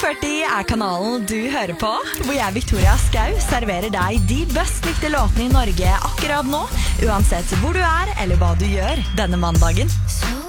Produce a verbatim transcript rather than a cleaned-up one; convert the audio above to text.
førti er kanalen du hører på, hvor jeg, Victoria Skau, serverer deg de best likte låtene i Norge akkurat nå, uansett hvor du er eller hva du gjør denne mandagen.